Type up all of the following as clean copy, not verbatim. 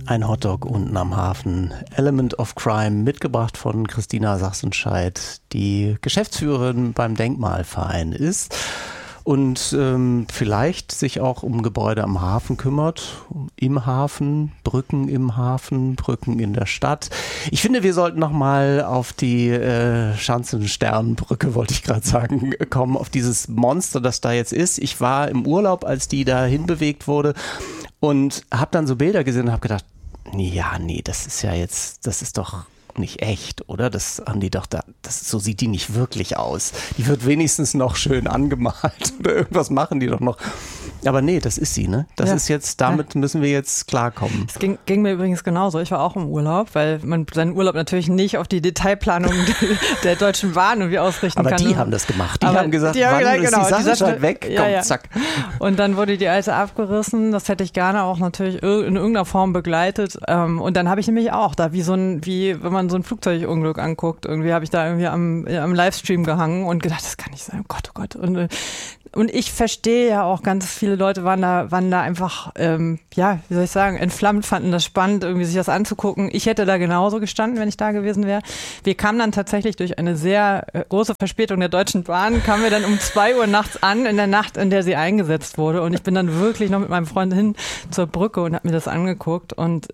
Ein Hotdog unten am Hafen. Element of Crime, mitgebracht von Christina Sachsenscheid, die Geschäftsführerin beim Denkmalverein ist und vielleicht sich auch um Gebäude am Hafen kümmert, im Hafen, Brücken im Hafen, Brücken in der Stadt. Ich finde, wir sollten nochmal auf die Schanzensternbrücke, wollte ich gerade sagen, kommen, auf dieses Monster, das da jetzt ist. Ich war im Urlaub, als die da hinbewegt wurde und habe dann so Bilder gesehen und habe gedacht, ja, nee, das ist doch nicht echt, oder? Das haben die doch da, so sieht die nicht wirklich aus. Die wird wenigstens noch schön angemalt oder irgendwas machen die doch noch. Aber nee, das ist sie, ne? Das ist jetzt, damit müssen wir jetzt klarkommen. Es ging mir übrigens genauso. Ich war auch im Urlaub, weil man seinen Urlaub natürlich nicht auf die Detailplanung der Deutschen Bahn irgendwie ausrichten kann. Aber die haben das gemacht. Die haben gesagt, wann ist die Sachsenscheid weg? Komm, zack. Und dann wurde die alte abgerissen. Das hätte ich gerne auch natürlich in irgendeiner Form begleitet. Und dann habe ich nämlich auch da wie wenn man so ein Flugzeugunglück anguckt, irgendwie habe ich da irgendwie am Livestream gehangen und gedacht, das kann nicht sein. Oh Gott. Und ich verstehe ja auch, ganz viele Leute waren da einfach, wie soll ich sagen, entflammt, fanden das spannend, irgendwie sich das anzugucken. Ich hätte da genauso gestanden, wenn ich da gewesen wäre. Wir kamen dann tatsächlich durch eine sehr große Verspätung der Deutschen Bahn, kamen wir dann um 2 Uhr nachts an, in der Nacht, in der sie eingesetzt wurde. Und ich bin dann wirklich noch mit meinem Freund hin zur Brücke und habe mir das angeguckt. Und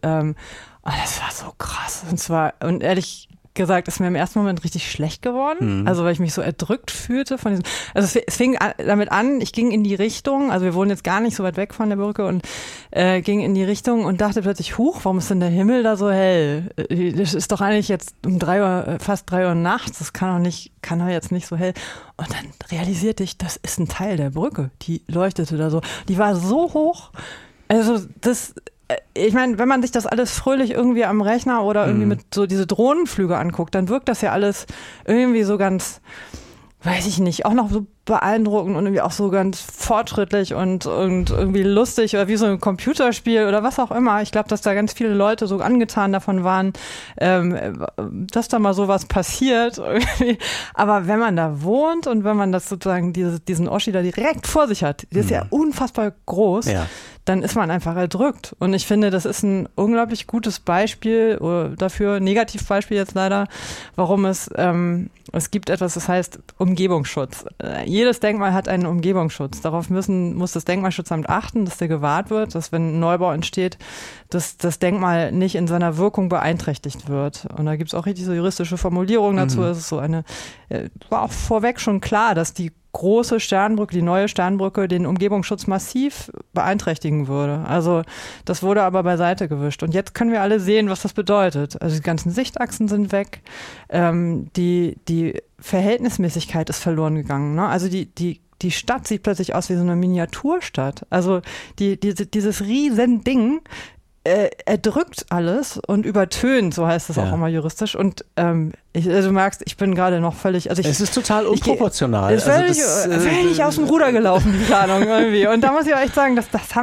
das war so krass. Und ehrlich gesagt, ist mir im ersten Moment richtig schlecht geworden. Also weil ich mich so erdrückt fühlte von diesem. Also es fing damit an, ich ging in die Richtung, also wir wohnen jetzt gar nicht so weit weg von der Brücke und ging in die Richtung und dachte plötzlich, huch, warum ist denn der Himmel da so hell? Das ist doch eigentlich jetzt um 3 Uhr, fast 3 Uhr nachts, das kann doch jetzt nicht so hell. Und dann realisierte ich, das ist ein Teil der Brücke, die leuchtete da so. Die war so hoch, also ich meine, wenn man sich das alles fröhlich irgendwie am Rechner oder irgendwie mit so diese Drohnenflüge anguckt, dann wirkt das ja alles irgendwie so ganz, weiß ich nicht, auch noch so beeindruckend und irgendwie auch so ganz fortschrittlich und irgendwie lustig oder wie so ein Computerspiel oder was auch immer. Ich glaube, dass da ganz viele Leute so angetan davon waren, dass da mal sowas passiert. Irgendwie. Aber wenn man da wohnt und wenn man das sozusagen diesen Oschi da direkt vor sich hat, der ist ja unfassbar groß, dann ist man einfach erdrückt. Und ich finde, das ist ein unglaublich gutes Beispiel dafür, Negativbeispiel jetzt leider, warum es gibt etwas, das heißt Umgebungsschutz. Jedes Denkmal hat einen Umgebungsschutz. Darauf muss das Denkmalschutzamt achten, dass der gewahrt wird, dass wenn ein Neubau entsteht, dass das Denkmal nicht in seiner Wirkung beeinträchtigt wird. Und da gibt es auch richtig so juristische Formulierungen dazu. Es ist war auch vorweg schon klar, dass die große Sternbrücke, die neue Sternbrücke, den Umgebungsschutz massiv beeinträchtigen würde. Also das wurde aber beiseite gewischt. Und jetzt können wir alle sehen, was das bedeutet. Also die ganzen Sichtachsen sind weg, die Verhältnismäßigkeit ist verloren gegangen. Ne? Also die Stadt sieht plötzlich aus wie so eine Miniaturstadt. Also dieses riesen Ding erdrückt alles und übertönt, so heißt es auch immer juristisch. Und du merkst, ich bin gerade noch völlig. Also es ist total unproportional. Es ist völlig aus dem Ruder gelaufen, die Planung irgendwie. Und da muss ich auch echt sagen,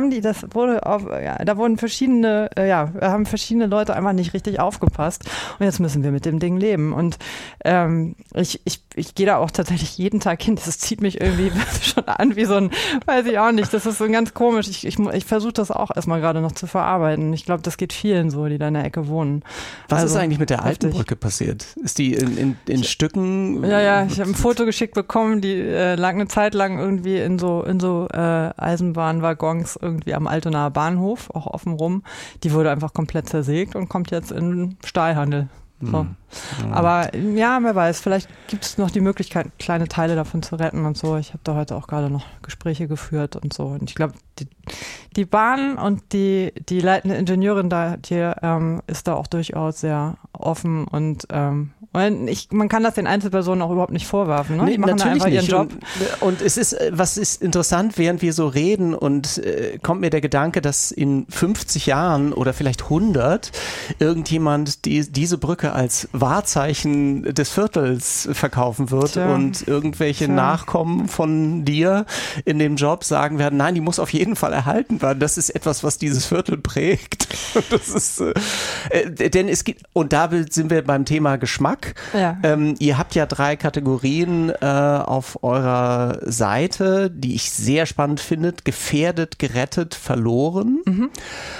da wurden haben verschiedene Leute einfach nicht richtig aufgepasst. Und jetzt müssen wir mit dem Ding leben. Und ich gehe da auch tatsächlich jeden Tag hin. Das zieht mich irgendwie schon an wie so ein, weiß ich auch nicht. Das ist so ganz komisch. Ich versuche das auch erstmal gerade noch zu verarbeiten. Ich glaube, das geht vielen so, die da in der Ecke wohnen. Was ist eigentlich mit der alten Brücke passiert? Ist die in Stücken? Ja, ich habe ein Foto geschickt bekommen, die lag eine Zeit lang irgendwie in so Eisenbahnwaggons irgendwie am Altonaer Bahnhof, auch offen rum. Die wurde einfach komplett zersägt und kommt jetzt in den Stahlhandel. So. Aber ja, wer weiß, vielleicht gibt es noch die Möglichkeit, kleine Teile davon zu retten und so. Ich habe da heute auch gerade noch Gespräche geführt und so. Und ich glaube, die Bahn und die leitende Ingenieurin da, die ist da auch durchaus sehr offen und man kann das den Einzelpersonen auch überhaupt nicht vorwerfen. Ne? Nee, die machen natürlich einfach ihren nicht. Job. Und was ist interessant, während wir so reden und kommt mir der Gedanke, dass in 50 Jahren oder vielleicht 100 irgendjemand diese Brücke als Wahrzeichen des Viertels verkaufen wird und irgendwelche Nachkommen von dir in dem Job sagen werden, nein, die muss auf jeden Fall erhalten werden. Das ist etwas, was dieses Viertel prägt. Das ist, denn es gibt, und da sind wir beim Thema Geschmack. Ja. Ihr habt ja 3 Kategorien auf eurer Seite, die ich sehr spannend finde. Gefährdet, gerettet, verloren.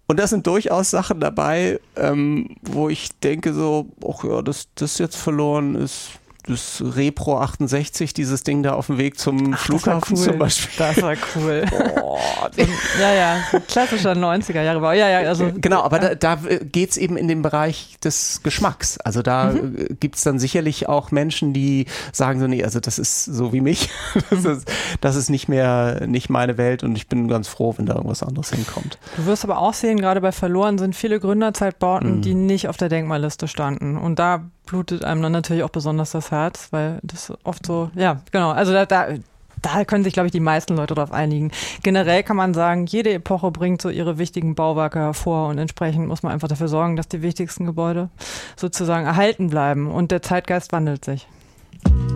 Und das sind durchaus Sachen dabei, wo ich denke so, ach ja, das jetzt verloren ist. Das Repro 68, dieses Ding da auf dem Weg zum Flughafen cool. zum Beispiel. Das war cool. Oh, so klassischer 90er-Jahre-Bau. Also, genau, aber da geht es eben in den Bereich des Geschmacks. Also da gibt es dann sicherlich auch Menschen, die sagen so, nee, also das ist so wie mich. Das ist nicht meine Welt und ich bin ganz froh, wenn da irgendwas anderes hinkommt. Du wirst aber auch sehen, gerade bei Verloren sind viele Gründerzeitbauten, die nicht auf der Denkmalliste standen. Und da blutet einem dann natürlich auch besonders das Herz, weil das oft so, ja, genau, also da können sich, glaube ich, die meisten Leute drauf einigen. Generell kann man sagen, jede Epoche bringt so ihre wichtigen Bauwerke hervor und entsprechend muss man einfach dafür sorgen, dass die wichtigsten Gebäude sozusagen erhalten bleiben und der Zeitgeist wandelt sich.